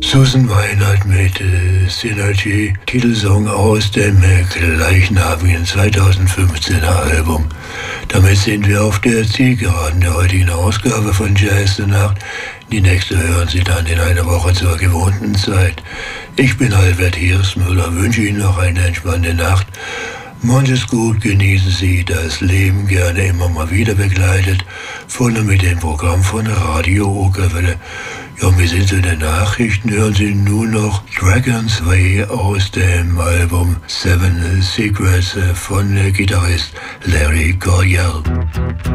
Susan Weinert mit Synergy, Titelsong aus dem gleichnamigen 2015er Album. Damit sind wir auf der Zielgeraden der heutigen Ausgabe von Jazz der Nacht. Die nächste hören Sie dann in einer Woche zur gewohnten Zeit. Ich bin Albert Hirsmüller, wünsche Ihnen noch eine entspannte Nacht. Machen Sie es gut, genießen Sie das Leben gerne immer mal wieder begleitet, vorne mit dem Programm von Radio Okerwelle. Ja, wir sind zu den Nachrichten, hören Sie nun noch Dragon's Way aus dem Album Seven Secrets von Gitarrist Larry Coryell.